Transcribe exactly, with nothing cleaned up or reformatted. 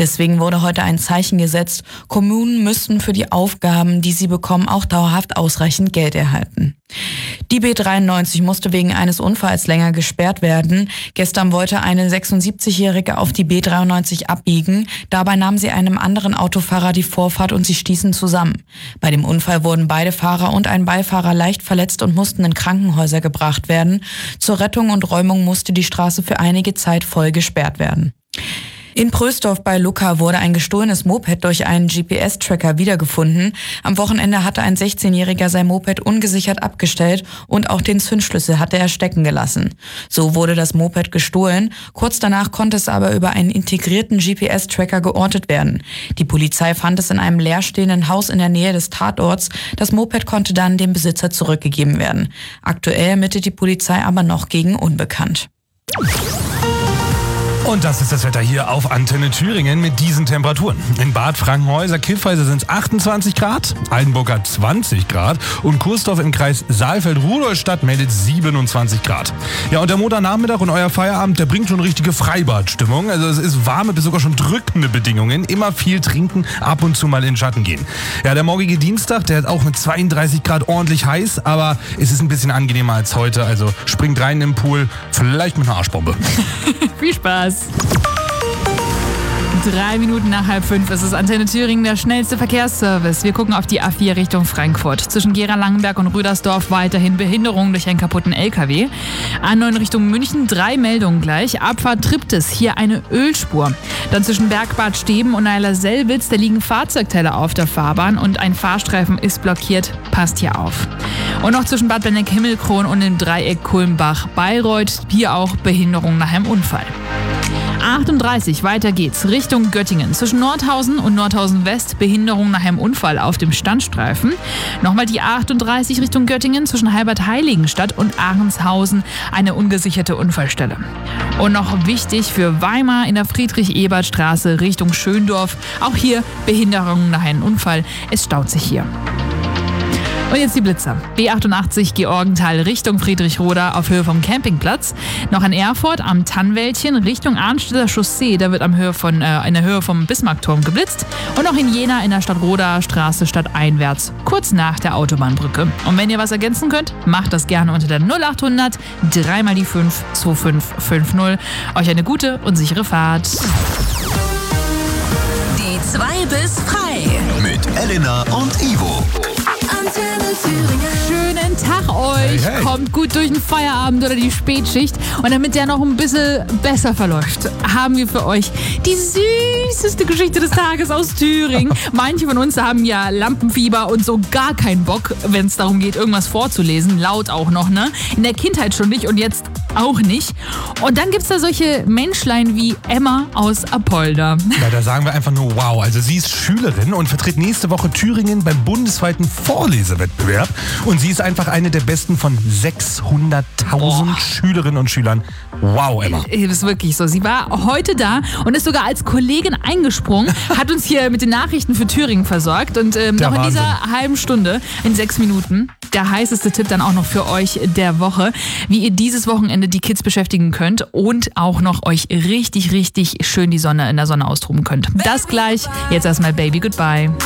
Deswegen wurde heute ein Zeichen gesetzt. Kommunen müssten für die Aufgaben, die sie bekommen, auch dauerhaft ausreichend Geld erhalten. Die B dreiundneunzig musste wegen eines Unfalls länger gesperrt werden. Gestern wollte eine sechsundsiebzigjährige auf die B dreiundneunzig abbiegen. Dabei nahm sie einem anderen Autofahrer die Vorfahrt und sie stießen zusammen. Bei dem Unfall wurden beide Fahrer und ein Beifahrer leicht verletzt und mussten in Krankenhäuser gebracht werden. Zur Rettung und Räumung musste die Straße für einige Zeit voll gesperrt werden. In Prösdorf bei Lucca wurde ein gestohlenes Moped durch einen G P S-Tracker wiedergefunden. Am Wochenende hatte ein sechzehnjähriger sein Moped ungesichert abgestellt und auch den Zündschlüssel hatte er stecken gelassen. So wurde das Moped gestohlen. Kurz danach konnte es aber über einen integrierten G P S-Tracker geortet werden. Die Polizei fand es in einem leerstehenden Haus in der Nähe des Tatorts. Das Moped konnte dann dem Besitzer zurückgegeben werden. Aktuell ermittelt die Polizei aber noch gegen unbekannt. Und das ist das Wetter hier auf Antenne Thüringen mit diesen Temperaturen. In Bad Frankenhäuser, Kiffhäuser sind es achtundzwanzig Grad, Altenburg hat zwanzig Grad und Kursdorf im Kreis Saalfeld-Rudolstadt meldet siebenundzwanzig Grad. Ja, und der Montagnachmittag und euer Feierabend, der bringt schon richtige Freibadstimmung. Also es ist warme bis sogar schon drückende Bedingungen. Immer viel trinken, ab und zu mal in den Schatten gehen. Ja, der morgige Dienstag, der ist auch mit zweiunddreißig Grad ordentlich heiß, aber es ist ein bisschen angenehmer als heute. Also springt rein im Pool, vielleicht mit einer Arschbombe. Viel Spaß! Drei Minuten nach halb fünf ist es Antenne Thüringen, der schnellste Verkehrsservice. Wir gucken auf die A vier Richtung Frankfurt. Zwischen Gera-Langenberg und Rüdersdorf weiterhin Behinderung durch einen kaputten L K W. A neun Richtung München, drei Meldungen gleich. Abfahrt Triptis, hier eine Ölspur. Dann zwischen Bergbad Steben und Eiler-Selbitz, da liegen Fahrzeugteile auf der Fahrbahn und ein Fahrstreifen ist blockiert. Passt hier auf. Und noch zwischen Bad Benneck-Himmelkron und dem Dreieck Kulmbach-Bayreuth, hier auch Behinderung nach einem Unfall. achtunddreißig, weiter geht's, Richtung Göttingen. Zwischen Nordhausen und Nordhausen West Behinderung nach einem Unfall auf dem Standstreifen. Nochmal die achtunddreißig Richtung Göttingen zwischen Halbert-Heiligenstadt und Ahrenshausen eine ungesicherte Unfallstelle. Und noch wichtig für Weimar in der Friedrich-Ebert-Straße Richtung Schöndorf. Auch hier Behinderung nach einem Unfall. Es staut sich hier. Und jetzt die Blitzer. B achtundachtzig Georgenthal Richtung Friedrichroda auf Höhe vom Campingplatz. Noch in Erfurt am Tannwäldchen Richtung Arnstädter Chaussee. Da wird am Höhe von, äh, in der Höhe vom Bismarckturm geblitzt. Und noch in Jena in der Stadtroda Straße stadteinwärts, kurz nach der Autobahnbrücke. Und wenn ihr was ergänzen könnt, macht das gerne unter der null achthundert drei mal die fünf zwei fünf fünf null. Euch eine gute und sichere Fahrt. Die zwei bis frei. Mit Elena und Ivo. Antenne Thüringen. Schönen Tag euch. Hey, hey. Kommt gut durch den Feierabend oder die Spätschicht. Und damit der noch ein bisschen besser verläuft, haben wir für euch die süßeste Geschichte des Tages aus Thüringen. Manche von uns haben ja Lampenfieber und so gar keinen Bock, wenn es darum geht, irgendwas vorzulesen. Laut auch noch, ne? In der Kindheit schon nicht und jetzt auch nicht. Und dann gibt's da solche Menschlein wie Emma aus Apolda. Ja, da sagen wir einfach nur wow. Also sie ist Schülerin und vertritt nächste Woche Thüringen beim bundesweiten Vorlesewettbewerb. Und sie ist einfach eine der besten von sechshunderttausend Schülerinnen und Schülern. Wow, Emma. Das ist wirklich so. Sie war heute da und ist sogar als Kollegin eingesprungen, hat uns hier mit den Nachrichten für Thüringen versorgt. Und ähm, noch in Wahnsinn. dieser halben Stunde, in sechs Minuten, der heißeste Tipp dann auch noch für euch der Woche, wie ihr dieses Wochenende die Kids beschäftigen könnt und auch noch euch richtig, richtig schön die Sonne in der Sonne austoben könnt. Das gleich. Jetzt erstmal Baby Goodbye.